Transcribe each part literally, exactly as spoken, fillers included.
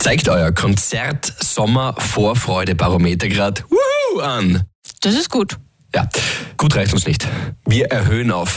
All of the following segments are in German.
Zeigt euer Konzert-Sommer-Vorfreude-Barometer gerade Wuhu an. Das ist gut. Ja, gut reicht uns nicht. Wir erhöhen auf.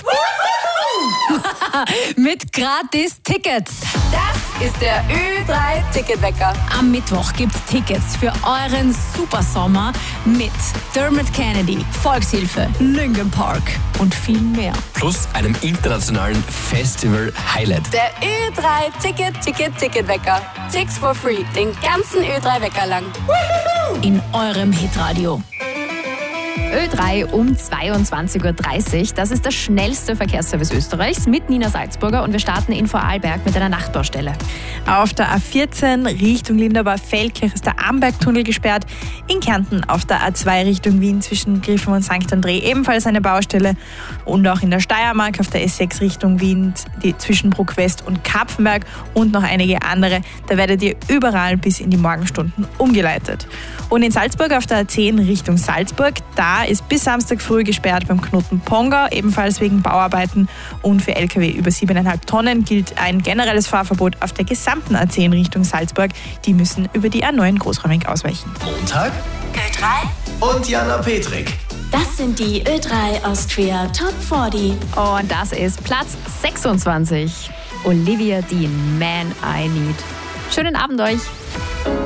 Mit gratis Tickets. Das ist der Ö drei Ticketwecker. Am Mittwoch gibt's Tickets für euren Supersommer mit Dermot Kennedy, Volkshilfe, Linkin Park und viel mehr. Plus einem internationalen Festival-Highlight. Der Ö drei Ticket, Ticket, Ticketwecker. Tickets for free. Den ganzen Ö drei Wecker lang. In eurem Hitradio. Ö drei um zweiundzwanzig Uhr dreißig. Das ist der schnellste Verkehrsservice Österreichs mit Nina Salzburger und wir starten in Vorarlberg mit einer Nachtbaustelle. Auf der A vierzehn Richtung Linderbar-Feldkirch ist der Ambergtunnel gesperrt. In Kärnten auf der A zwei Richtung Wien zwischen Griffen und Sankt André ebenfalls eine Baustelle. Und auch in der Steiermark auf der S sechs Richtung Wien die zwischen Bruck West und Kapfenberg und noch einige andere. Da werdet ihr überall bis in die Morgenstunden umgeleitet. Und in Salzburg auf der A zehn Richtung Salzburg, da ist bis Samstag früh gesperrt beim Knoten Pongau, ebenfalls wegen Bauarbeiten. Und für L K W über siebeneinhalb Tonnen gilt ein generelles Fahrverbot auf der gesamten A zehn Richtung Salzburg. Die müssen über die A neun großräumig ausweichen. Montag Ö drei und Jana Petrik. Das sind die Ö drei Austria Top vierzig. Und das ist Platz sechsundzwanzig. Olivia Dean, Man I Need. Schönen Abend euch.